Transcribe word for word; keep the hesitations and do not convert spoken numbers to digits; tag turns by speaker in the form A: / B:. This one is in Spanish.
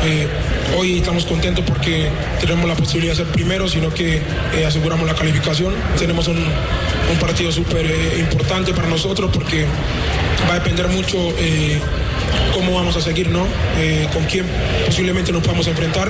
A: Eh, hoy estamos contentos porque tenemos la posibilidad de ser primeros, sino que eh, aseguramos la calificación. Tenemos un, un partido súper eh, importante para nosotros porque va a depender mucho eh, cómo vamos a seguir, ¿no? Eh, con quién posiblemente nos podamos enfrentar.